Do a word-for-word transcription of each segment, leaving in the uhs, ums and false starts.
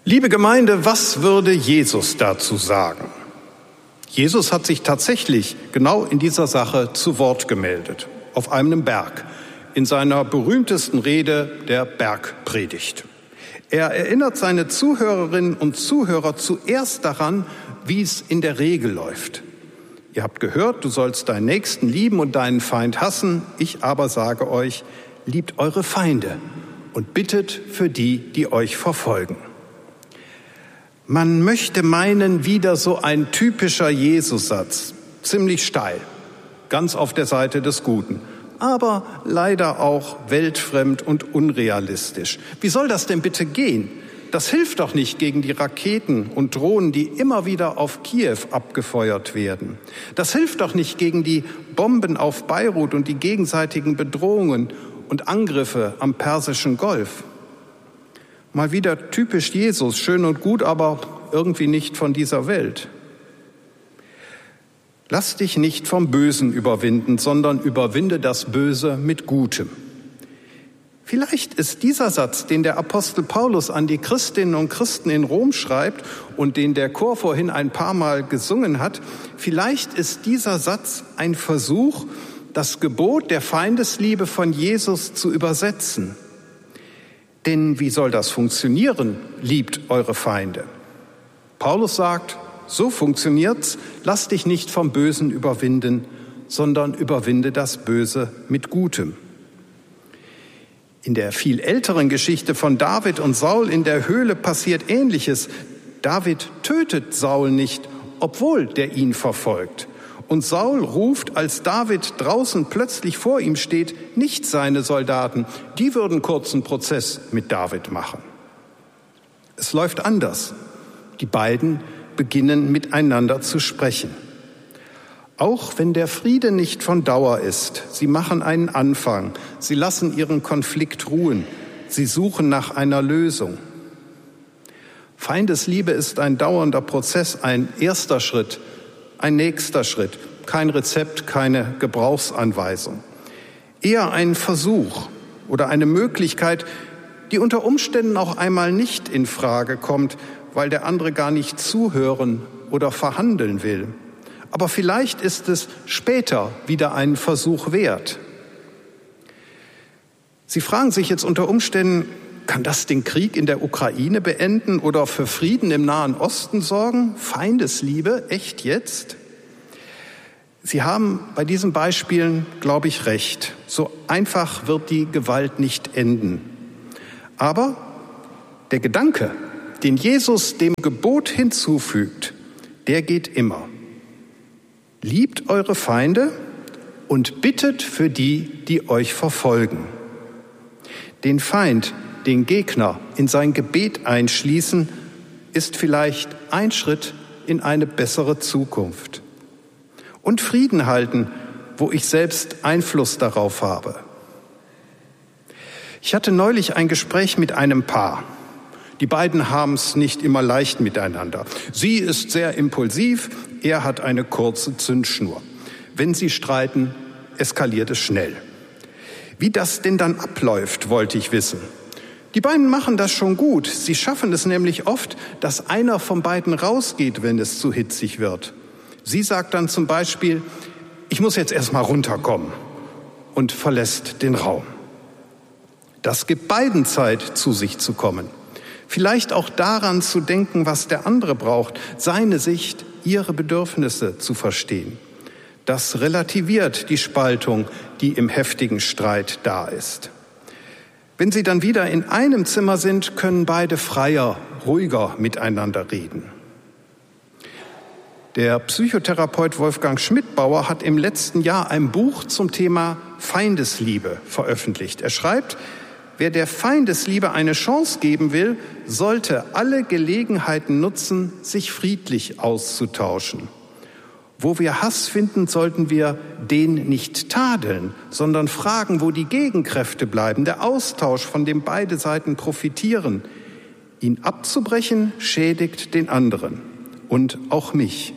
Liebe Gemeinde, was würde Jesus dazu sagen? Jesus hat sich tatsächlich genau in dieser Sache zu Wort gemeldet, auf einem Berg, in seiner berühmtesten Rede, der Bergpredigt. Er erinnert seine Zuhörerinnen und Zuhörer zuerst daran, wie es in der Regel läuft. Ihr habt gehört, du sollst deinen Nächsten lieben und deinen Feind hassen. Ich aber sage euch, liebt eure Feinde und bittet für die, die euch verfolgen. Man möchte meinen, wieder so ein typischer Jesus-Satz, ziemlich steil, ganz auf der Seite des Guten, aber leider auch weltfremd und unrealistisch. Wie soll das denn bitte gehen? Das hilft doch nicht gegen die Raketen und Drohnen, die immer wieder auf Kiew abgefeuert werden. Das hilft doch nicht gegen die Bomben auf Beirut und die gegenseitigen Bedrohungen und Angriffe am Persischen Golf. Mal wieder typisch Jesus, schön und gut, aber irgendwie nicht von dieser Welt. Lass dich nicht vom Bösen überwinden, sondern überwinde das Böse mit Gutem. Vielleicht ist dieser Satz, den der Apostel Paulus an die Christinnen und Christen in Rom schreibt und den der Chor vorhin ein paar Mal gesungen hat, vielleicht ist dieser Satz ein Versuch, das Gebot der Feindesliebe von Jesus zu übersetzen. Denn wie soll das funktionieren? Liebt eure Feinde. Paulus sagt, so funktioniert's, lass dich nicht vom Bösen überwinden, sondern überwinde das Böse mit Gutem. In der viel älteren Geschichte von David und Saul in der Höhle passiert Ähnliches. David tötet Saul nicht, obwohl der ihn verfolgt. Und Saul ruft, als David draußen plötzlich vor ihm steht, nicht seine Soldaten. Die würden kurzen Prozess mit David machen. Es läuft anders. Die beiden beginnen miteinander zu sprechen. Auch wenn der Friede nicht von Dauer ist, sie machen einen Anfang. Sie lassen ihren Konflikt ruhen. Sie suchen nach einer Lösung. Feindesliebe ist ein dauernder Prozess, ein erster Schritt. Ein nächster Schritt, kein Rezept, keine Gebrauchsanweisung. Eher ein Versuch oder eine Möglichkeit, die unter Umständen auch einmal nicht in Frage kommt, weil der andere gar nicht zuhören oder verhandeln will. Aber vielleicht ist es später wieder einen Versuch wert. Sie fragen sich jetzt unter Umständen, kann das den Krieg in der Ukraine beenden oder für Frieden im Nahen Osten sorgen? Feindesliebe, echt jetzt? Sie haben bei diesen Beispielen, glaube ich, recht. So einfach wird die Gewalt nicht enden. Aber der Gedanke, den Jesus dem Gebot hinzufügt, der geht immer. Liebt eure Feinde und bittet für die, die euch verfolgen. Den Feind, den Gegner in sein Gebet einschließen, ist vielleicht ein Schritt in eine bessere Zukunft. Und Frieden halten, wo ich selbst Einfluss darauf habe. Ich hatte neulich ein Gespräch mit einem Paar. Die beiden haben es nicht immer leicht miteinander. Sie ist sehr impulsiv, er hat eine kurze Zündschnur. Wenn sie streiten, eskaliert es schnell. Wie das denn dann abläuft, wollte ich wissen. Die beiden machen das schon gut. Sie schaffen es nämlich oft, dass einer von beiden rausgeht, wenn es zu hitzig wird. Sie sagt dann zum Beispiel, ich muss jetzt erst mal runterkommen und verlässt den Raum. Das gibt beiden Zeit, zu sich zu kommen. Vielleicht auch daran zu denken, was der andere braucht, seine Sicht, ihre Bedürfnisse zu verstehen. Das relativiert die Spaltung, die im heftigen Streit da ist. Wenn sie dann wieder in einem Zimmer sind, können beide freier, ruhiger miteinander reden. Der Psychotherapeut Wolfgang Schmidbauer hat im letzten Jahr ein Buch zum Thema Feindesliebe veröffentlicht. Er schreibt, wer der Feindesliebe eine Chance geben will, sollte alle Gelegenheiten nutzen, sich friedlich auszutauschen. Wo wir Hass finden, sollten wir den nicht tadeln, sondern fragen, wo die Gegenkräfte bleiben, der Austausch, von dem beide Seiten profitieren. Ihn abzubrechen, schädigt den anderen und auch mich.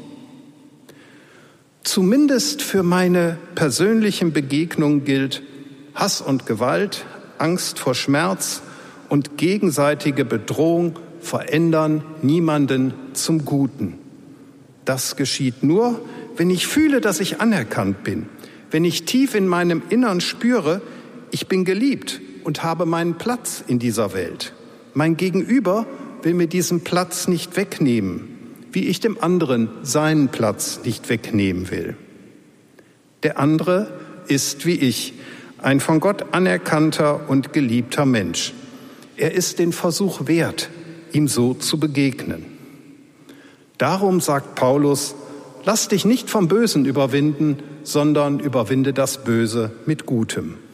Zumindest für meine persönlichen Begegnungen gilt, Hass und Gewalt, Angst vor Schmerz und gegenseitige Bedrohung verändern niemanden zum Guten. Das geschieht nur, wenn ich fühle, dass ich anerkannt bin, wenn ich tief in meinem Innern spüre, ich bin geliebt und habe meinen Platz in dieser Welt. Mein Gegenüber will mir diesen Platz nicht wegnehmen, wie ich dem anderen seinen Platz nicht wegnehmen will. Der andere ist wie ich, ein von Gott anerkannter und geliebter Mensch. Er ist den Versuch wert, ihm so zu begegnen. Darum sagt Paulus, lass dich nicht vom Bösen überwinden, sondern überwinde das Böse mit Gutem.